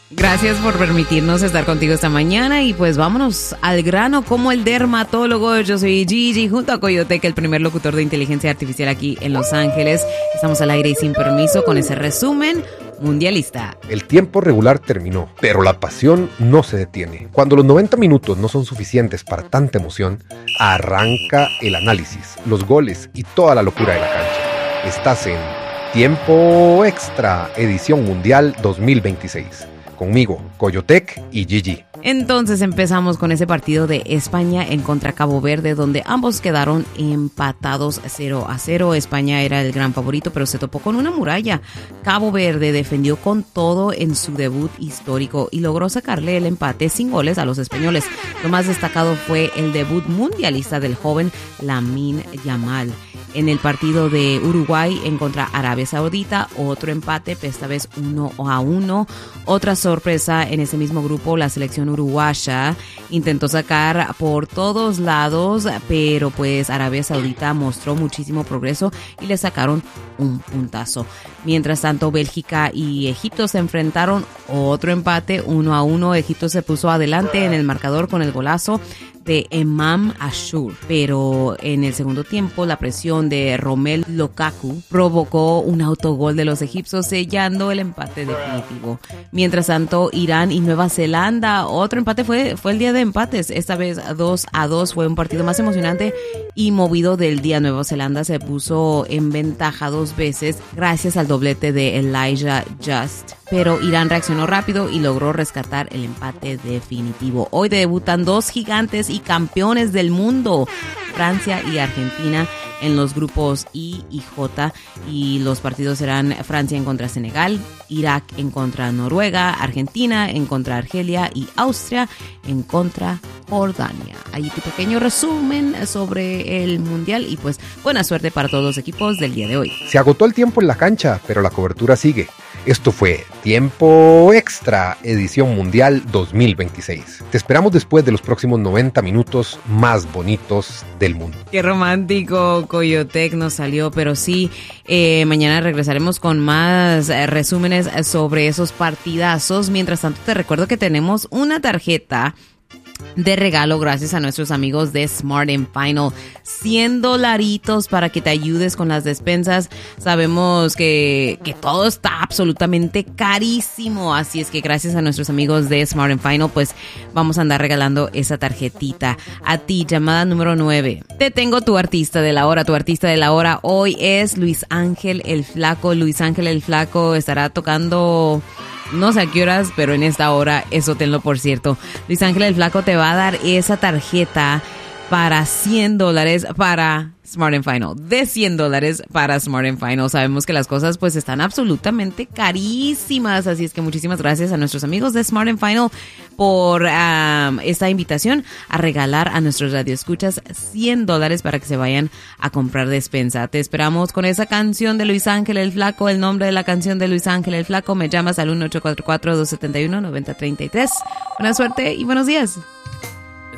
Gracias por permitirnos estar contigo esta mañana y pues vámonos al grano como el dermatólogo. Yo soy Gigi junto a Coyotec, el primer locutor de inteligencia artificial aquí en Los Ángeles. Estamos al aire y sin permiso con ese resumen mundialista. El tiempo regular terminó, pero la pasión no se detiene. Cuando los 90 minutos no son suficientes para tanta emoción, arranca el análisis, los goles y toda la locura de la cancha. Estás en Tiempo Extra, edición mundial 2026. Conmigo, Coyotec y Gigi. Entonces empezamos con ese partido de España en contra Cabo Verde, donde ambos quedaron empatados 0-0. España era el gran favorito, pero se topó con una muralla. Cabo Verde defendió con todo en su debut histórico y logró sacarle el empate sin goles a los españoles. Lo más destacado fue el debut mundialista del joven Lamine Yamal. En el partido de Uruguay en contra Arabia Saudita, otro empate, esta vez 1-1. Otra sorpresa en ese mismo grupo, la selección uruguaya intentó sacar por todos lados, pero pues Arabia Saudita mostró muchísimo progreso y le sacaron un puntazo. Mientras tanto, Bélgica y Egipto se enfrentaron, otro empate 1-1. Egipto se puso adelante en el marcador con el golazo de Emam Ashur, pero en el segundo tiempo la presión de Romelu Lukaku provocó un autogol de los egipcios, sellando el empate definitivo. Mientras tanto, Irán y Nueva Zelanda, otro empate, fue el día de empates, esta vez 2-2, fue un partido más emocionante y movido del día. Nueva Zelanda se puso en ventaja 2 veces gracias al doblete de Elijah Just, pero Irán reaccionó rápido y logró rescatar el empate definitivo. Hoy debutan 2 gigantes y campeones del mundo, Francia y Argentina, en los grupos I y J, y los partidos serán Francia en contra Senegal, Irak en contra Noruega, Argentina en contra Argelia y Austria en contra Jordania. Ahí tu pequeño resumen sobre el mundial y pues buena suerte para todos los equipos del día de hoy. Se agotó el tiempo en la cancha, pero la cobertura sigue. Esto fue Tiempo Extra, edición mundial 2026. Te esperamos después de los próximos 90 minutos más bonitos del mundo. Qué romántico, Coyotec nos salió, pero sí, mañana regresaremos con más resúmenes sobre esos partidazos. Mientras tanto, te recuerdo que tenemos una tarjeta de regalo gracias a nuestros amigos de Smart & Final. $100 para que te ayudes con las despensas. Sabemos que todo está absolutamente carísimo, así es que gracias a nuestros amigos de Smart & Final pues vamos a andar regalando esa tarjetita a ti. Llamada número 9. Te tengo tu artista de la hora. Tu artista de la hora hoy es Luis Ángel el Flaco. Luis Ángel el Flaco estará tocando, no sé a qué horas, pero en esta hora, eso tenlo por cierto. Luis Ángel el Flaco te va a dar esa tarjeta para $100 para Smart & Final. De $100 para Smart & Final. Sabemos que las cosas pues están absolutamente carísimas, así es que muchísimas gracias a nuestros amigos de Smart & Final por esta invitación a regalar a nuestros radioescuchas $100 para que se vayan a comprar despensa. Te esperamos con esa canción de Luis Ángel el Flaco. El nombre de la canción de Luis Ángel el Flaco, me llamas al 1844-271-9033. Buena suerte y buenos días.